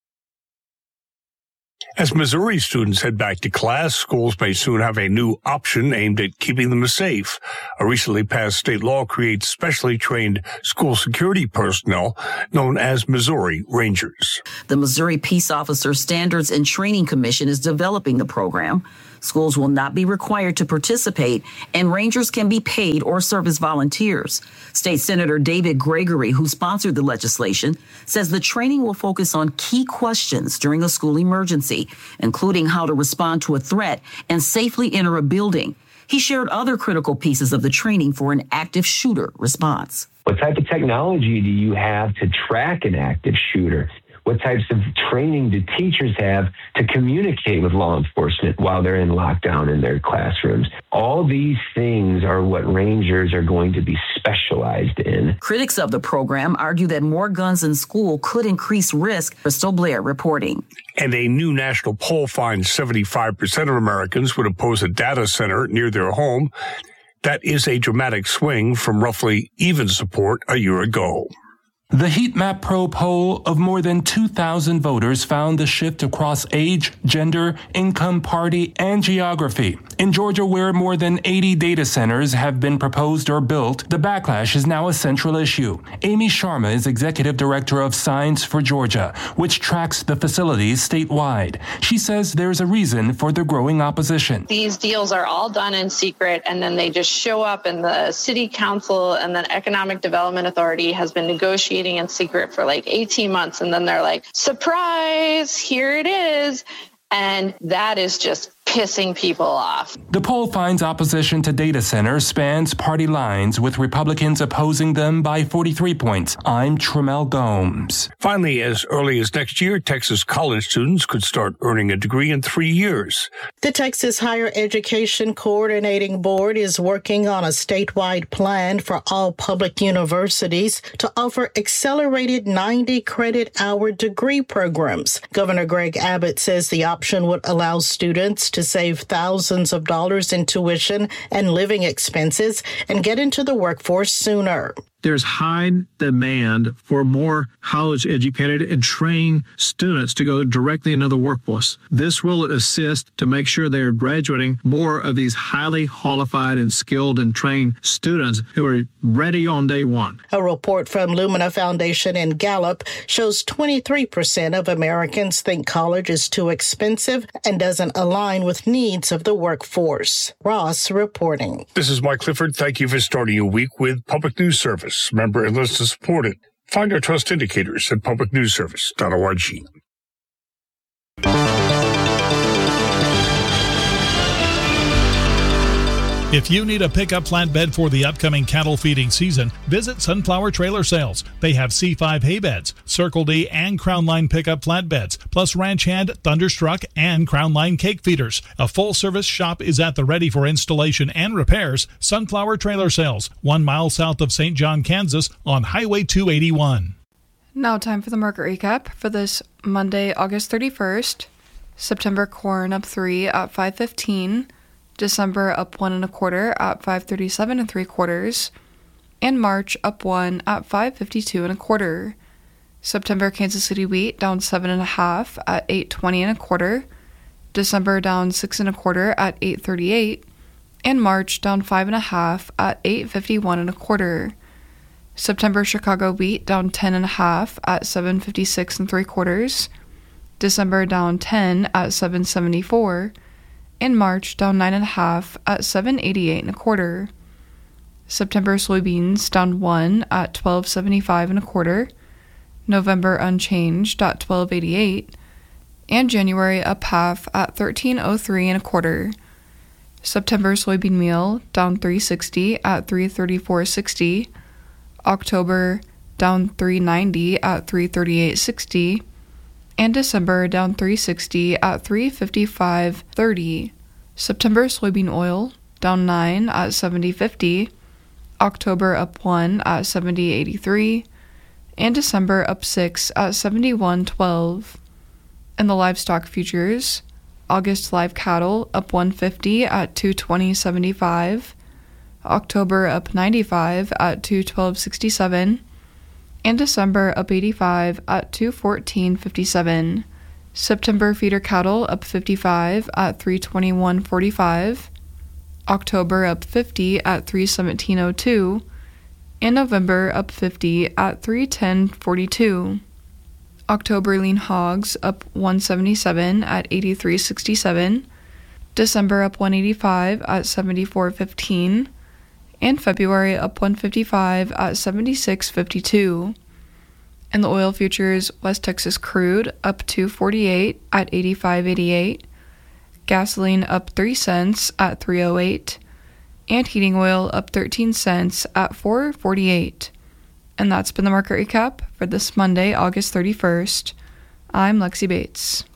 Speaker 8: As Missouri students head back to class, schools may soon have a new option aimed at keeping them safe. A recently passed state law creates specially trained school security personnel known as Missouri Rangers.
Speaker 13: The Missouri Peace Officer Standards and Training Commission is developing the program. Schools will not be required to participate, and Rangers can be paid or serve as volunteers. State Senator David Gregory, who sponsored the legislation, says the training will focus on key questions during a school emergency, including how to respond to a threat and safely enter a building. He shared other critical pieces of the training for an active shooter response.
Speaker 14: What type of technology do you have to track an active shooter? What types of training do teachers have to communicate with law enforcement while they're in lockdown in their classrooms? All these things are what Rangers are going to be specialized in.
Speaker 13: Critics of the program argue that more guns in school could increase risk. Crystal Blair reporting.
Speaker 8: And a new national poll finds 75% of Americans would oppose a data center near their home. That is a dramatic swing from roughly even support a year ago.
Speaker 15: The Heat Map Pro poll of more than 2,000 voters found the shift across age, gender, income, party, and geography. In Georgia, where more than 80 data centers have been proposed or built, the backlash is now a central issue. Amy Sharma is executive director of Science for Georgia, which tracks the facilities statewide. She says there's a reason for the growing opposition.
Speaker 16: These deals are all done in secret, and then they just show up, and the city council and the Economic Development Authority has been negotiating in secret for like 18 months, and then they're like, surprise, here it is. And that is just pissing people off.
Speaker 15: The poll finds opposition to data centers spans party lines, with Republicans opposing them by 43 points. I'm Tremel Gomes.
Speaker 8: Finally, as early as next year, Texas college students could start earning a degree in 3 years.
Speaker 17: The Texas Higher Education Coordinating Board is working on a statewide plan for all public universities to offer accelerated 90-credit-hour degree programs. Governor Greg Abbott says the option would allow students to save thousands of dollars in tuition and living expenses and get into the workforce sooner.
Speaker 18: There's high demand for more college-educated and trained students to go directly into the workforce. This will assist to make sure they're graduating more of these highly qualified and skilled and trained students who are ready on day one.
Speaker 17: A report from Lumina Foundation and Gallup shows 23% of Americans think college is too expensive and doesn't align with needs of the workforce. Ross reporting.
Speaker 8: This is Mike Clifford. Thank you for starting your week with Public News Service. Member and list to support it. Find our trust indicators at publicnewsservice.org.
Speaker 29: If you need a pickup flatbed for the upcoming cattle feeding season, visit Sunflower Trailer Sales. They have C5 hay beds, Circle D and Crown Line pickup flatbeds, plus Ranch Hand, Thunderstruck, and Crown Line cake feeders. A full-service shop is at the ready for installation and repairs. Sunflower Trailer Sales, 1 mile south of St. John, Kansas, on Highway 281.
Speaker 30: Now time for the market recap for this Monday, August 31st. September corn up 3 at 5.15. December up 1 1/4 at 5.37 3/4, and March up 1 at 5.52 1/4. September Kansas City wheat down 7 1/2 at 8.20 1/4. December down 6 1/4 at 8.38, and March down 5 1/2 at 8.51 1/4. September Chicago wheat down 10 1/2 at 7.56 3/4. December down 10 at 7.74. In March, down 9 1/2 at 7.88 1/4. September soybeans down 1 at $12.75 1/4. November unchanged at $12.88. And January up half at $13.03 1/4. September soybean meal down $3.60 at $3.34.60. October down $3.90 at $3.38.60. And December down $3.60 at $3.55.30. September soybean oil down 9 at $70.50. October up 1 at $70.83. And December up 6 at $71.12. In the livestock futures, August live cattle up 150 at $220.75. October up 95 at $212.67. And December up 85 at $214.57. September feeder cattle up 55 at $321.45. October up 50 at $317.02. And November up 50 at $310.42. October lean hogs up 177 at $83.67. December up 185 at $74.15. And February up 155 at $76.52. In the oil futures, West Texas crude up $2.48 at $85.88. Gasoline up 3 cents at $3.08. And heating oil up 13 cents at $4.48. And that's been the market recap for this Monday, August 31st. I'm Lexi Bates.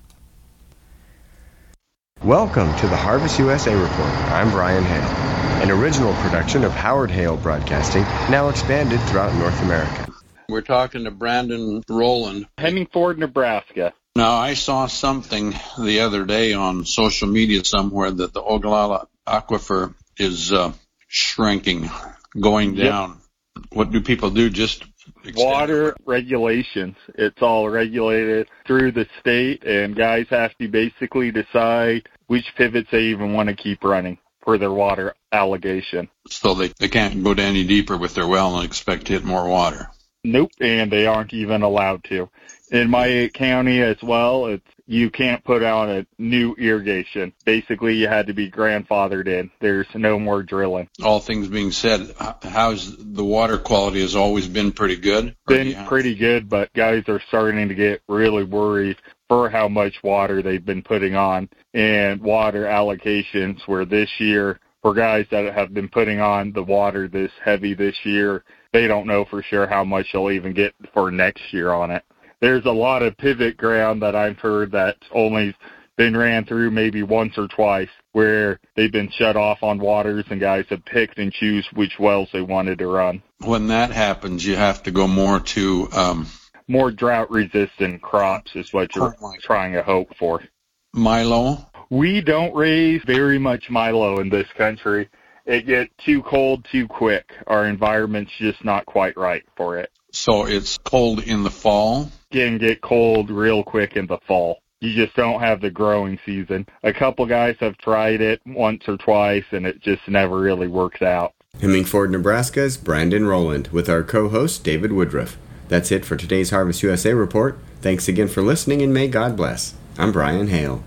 Speaker 2: Welcome to the Harvest USA Report. I'm Brian Hale, an original production of Howard Hale Broadcasting, now expanded throughout North America.
Speaker 3: We're talking to Brandon Rowland.
Speaker 12: Hemingford, Nebraska.
Speaker 3: Now, I saw something the other day on social media somewhere that the Ogallala Aquifer is shrinking, going down. Yep. What do people do? Just
Speaker 12: water regulations. It's all regulated through the state, and guys have to basically decide which pivots they even want to keep running for their water allegation.
Speaker 3: So they can't go any deeper with their well and expect to hit more water.
Speaker 12: Nope, and they aren't even allowed to. In my county as well, you can't put out a new irrigation. Basically, you had to be grandfathered in. There's no more drilling.
Speaker 3: All things being said, how's the water quality? Has always been pretty good?
Speaker 12: Been pretty good, but guys are starting to get really worried for how much water they've been putting on. And water allocations where this year, for guys that have been putting on the water this heavy this year, they don't know for sure how much they'll even get for next year on it. There's a lot of pivot ground that I've heard that's only been ran through maybe once or twice, where they've been shut off on waters and guys have picked and choose which wells they wanted to run.
Speaker 3: When that happens, you have to go more to
Speaker 12: more drought-resistant crops is what you're trying to hope for.
Speaker 3: Milo?
Speaker 12: We don't raise very much Milo in this country. It gets too cold too quick. Our environment's just not quite right for it.
Speaker 3: So it's cold in the fall?
Speaker 12: It can get cold real quick in the fall. You just don't have the growing season. A couple guys have tried it once or twice, and it just never really works out.
Speaker 2: Hemingford, Nebraska's Brandon Rowland with our co-host David Woodruff. That's it for today's Harvest USA Report. Thanks again for listening, and may God bless. I'm Brian Hale.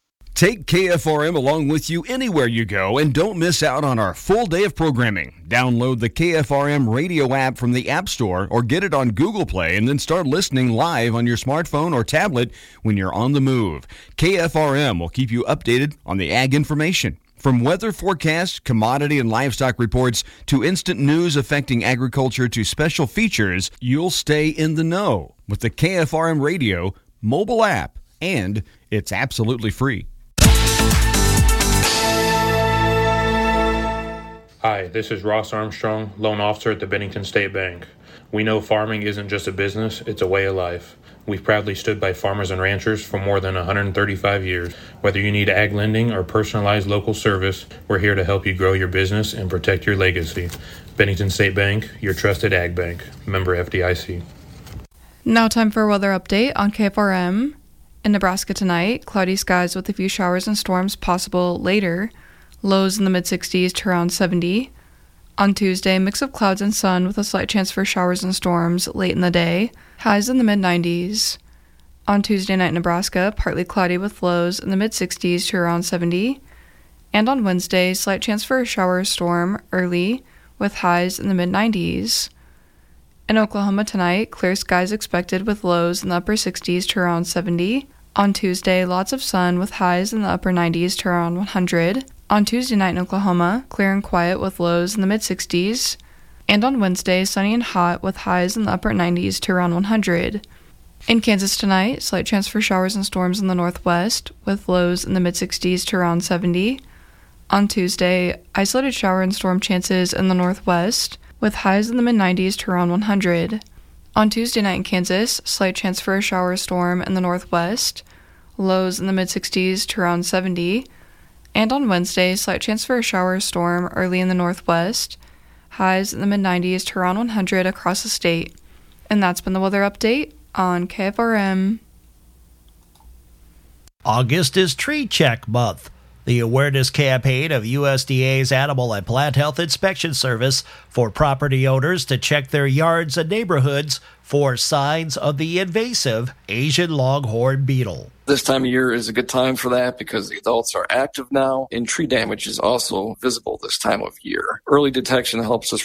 Speaker 19: Take KFRM along with you anywhere you go and don't miss out on our full day of programming. Download the KFRM radio app from the App Store or get it on Google Play and then start listening live on your smartphone or tablet when you're on the move. KFRM will keep you updated on the ag information. From weather forecasts, commodity and livestock reports, to instant news affecting agriculture to special features, you'll stay in the know with the KFRM radio mobile app, and it's absolutely free.
Speaker 20: Hi, this is Ross Armstrong, loan officer at the Bennington State Bank. We know farming isn't just a business, it's a way of life. We've proudly stood by farmers and ranchers for more than 135 years. Whether you need ag lending or personalized local service, we're here to help you grow your business and protect your legacy. Bennington State Bank, your trusted ag bank. Member FDIC.
Speaker 30: Now time for a weather update on KFRM. In Nebraska tonight, cloudy skies with a few showers and storms possible later. Lows in the mid-60s to around 70. On Tuesday, mix of clouds and sun with a slight chance for showers and storms late in the day. Highs in the mid-90s. On Tuesday night in Nebraska, partly cloudy with lows in the mid-60s to around 70. And on Wednesday, slight chance for a shower or storm early with highs in the mid-90s. In Oklahoma tonight, clear skies expected with lows in the upper 60s to around 70. On Tuesday, lots of sun with highs in the upper 90s to around 100. On Tuesday night in Oklahoma, clear and quiet with lows in the mid-60s. And on Wednesday, sunny and hot with highs in the upper 90s to around 100. In Kansas tonight, slight chance for showers and storms in the northwest with lows in the mid-60s to around 70. On Tuesday, isolated shower and storm chances in the northwest with highs in the mid-90s to around 100. On Tuesday night in Kansas, slight chance for a shower or storm in the northwest, lows in the mid-60s to around 70. And on Wednesday, slight chance for a shower or storm early in the northwest, highs in the mid-90s to around 100 across the state. And that's been the weather update on KFRM.
Speaker 4: August is Tree Check Month, the awareness campaign of USDA's Animal and Plant Health Inspection Service for property owners to check their yards and neighborhoods for signs of the invasive Asian longhorn beetle.
Speaker 5: This time of year is a good time for that because the adults are active now and tree damage is also visible this time of year. Early detection helps us